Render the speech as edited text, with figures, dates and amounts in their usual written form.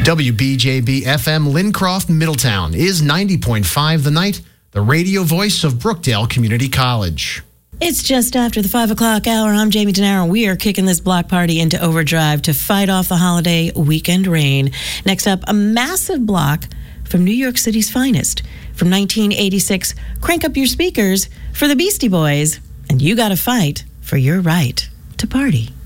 WBJB FM Lincroft, Middletown is 90.5 The Night, the radio voice of Brookdale Community College. It's just after the 5 o'clock hour. I'm Jamie Denaro. We are kicking this block party into overdrive to fight off the holiday weekend rain. Next up, a massive block from New York City's finest. From 1986, crank up your speakers for the Beastie Boys. And you gotta fight for your right to party.